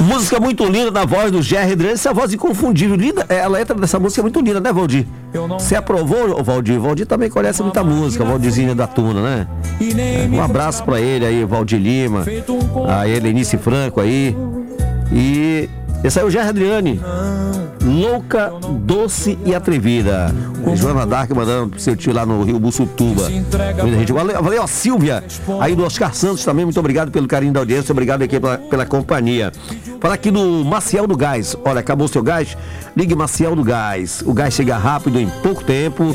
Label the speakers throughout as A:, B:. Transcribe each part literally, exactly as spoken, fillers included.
A: Música muito linda da voz do Gerry Adriane, essa voz inconfundível, linda. A letra dessa música é muito linda, né, Valdir? Você aprovou, Valdir? Valdir também conhece muita música, Valdirzinho da Tuna, né? É, um abraço pra ele aí, Valdir Lima, a Helenice Franco aí. E esse aí é o Gerry Adriane, Louca, Doce e Atrevida. Joana Dark mandando pro seu tio lá no Rio Bussutuba. Valeu, valeu a Silvia aí do Oscar Santos também, muito obrigado pelo carinho da audiência, obrigado aqui pela, pela companhia. Fala aqui do Maciel do Gás. Olha, acabou seu gás? Ligue Maciel do Gás. O gás chega rápido, em pouco tempo.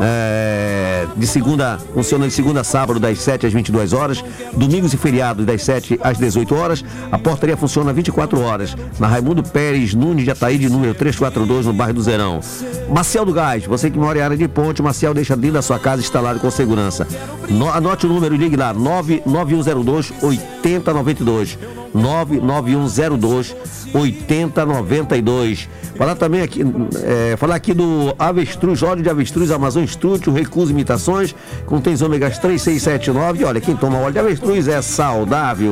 A: É, de segunda, funciona de segunda a sábado, das sete às vinte e duas horas. Domingos e feriados, das sete às dezoito horas. A portaria funciona vinte e quatro horas. Na Raimundo Pérez Nunes de Ataíde, número trezentos e quarenta e dois, no bairro do Zerão. Maciel do Gás, você que mora em área de ponte, Maciel deixa dentro da sua casa instalado com segurança. No, anote o número e ligue lá, nove nove um zero dois, oito zero nove dois. nove nove um zero dois, oito zero nove dois. Falar também aqui, é, falar aqui do avestruz, óleo de avestruz Amazon Strut, o Recuso Imitações, contém ômegas três, seis, sete, nove. Olha, quem toma óleo de avestruz é saudável.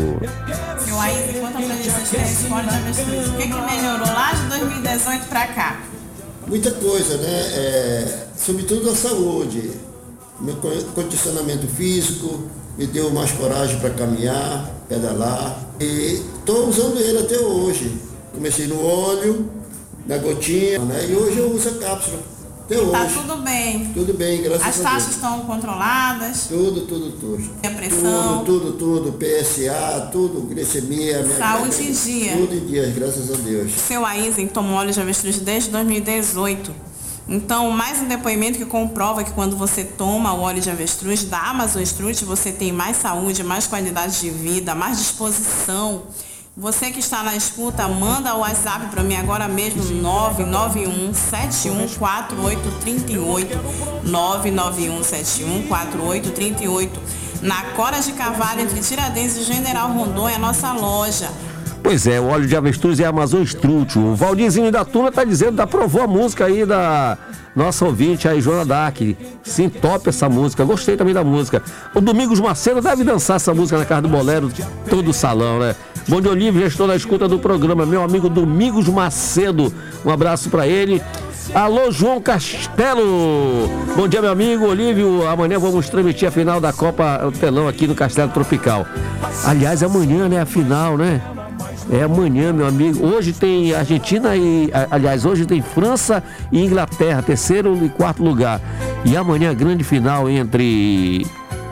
B: Seu Aísio, conta pra gente essa experiência com óleo de avestruz. O que, que melhorou lá de dois mil e dezoito pra cá?
C: Muita coisa, né? É, sobretudo a saúde, meu condicionamento físico, me deu mais coragem para caminhar, pedalar. E estou usando ele até hoje. Comecei no óleo, na gotinha, né? E hoje eu uso a cápsula. Até hoje.
B: Tá tudo bem.
C: Tudo bem, graças a Deus.
B: As taxas estão controladas?
C: Tudo, tudo, tudo.
B: E a pressão?
C: Tudo, tudo, tudo. P S A, tudo, glicemia. Minha
B: saúde em dia.
C: Tudo em dia, graças a Deus.
B: Seu Aísem toma óleo de avestruz desde dois mil e dezoito. Então, mais um depoimento que comprova que quando você toma o óleo de avestruz da Amazon Strut, você tem mais saúde, mais qualidade de vida, mais disposição. Você que está na escuta, manda o WhatsApp para mim agora mesmo, nove nove um sete um quatro oito três oito, nove nove um sete um quatro oito três oito. Na Cora de Carvalho, entre Tiradentes e General Rondon, é a nossa loja.
A: Pois é, o óleo de avestruz é Amazon Strut. O Valdirzinho da Tuna tá dizendo, aprovou a música aí da nossa ouvinte aí, Joana Dark. Sim, top essa música, gostei também da música. O Domingos Macedo deve dançar essa música na casa do Bolero, todo o salão, né? Bom dia, Olívio, já estou na escuta do programa, meu amigo Domingos Macedo, um abraço pra ele. Alô, João Castelo. Bom dia, meu amigo Olívio. Amanhã vamos transmitir a final da Copa Telão aqui no Castelo Tropical. Aliás, amanhã, né, a final, né? É amanhã, meu amigo. Hoje tem Argentina e... Aliás, hoje tem França e Inglaterra, terceiro e quarto lugar. E amanhã a grande final entre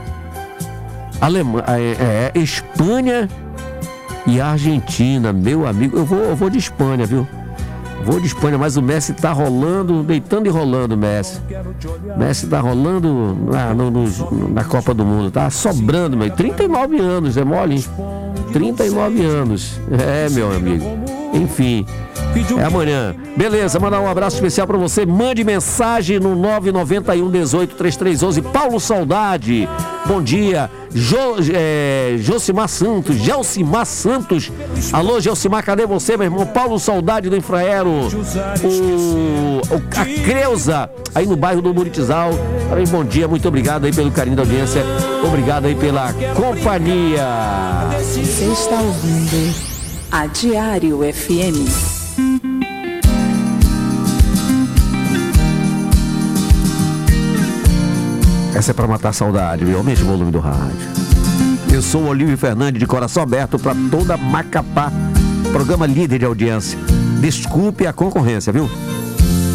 A: Alemanha, é, é, Espanha e Argentina, meu amigo. Eu vou, eu vou de Espanha, viu? Vou de Espanha, mas o Messi tá rolando, deitando e rolando, Messi. Messi tá rolando na, no, no, na Copa do Mundo, tá sobrando, meu. trinta e nove anos, é mole, hein? trinta e nove anos. É, meu amigo. Enfim, é amanhã. Beleza, mandar um abraço especial pra você. Mande mensagem no nove nove um, dezoito, trinta e três onze. Paulo Saudade, bom dia. Jo, é, Josimar Santos, Gelsimar Santos. Alô, Gelsimar, cadê você, meu irmão? Paulo Saudade do Infraero. O, o, a Creuza, aí no bairro do Muritizal. Também bom dia, muito obrigado aí pelo carinho da audiência. Obrigado aí pela companhia.
D: Você está ouvindo a Diário F M.
A: Essa é pra matar a saudade, viu? Aumente o volume do rádio. Eu sou o Olívio Fernandes, de coração aberto para toda Macapá. Programa líder de audiência. Desculpe a concorrência, viu?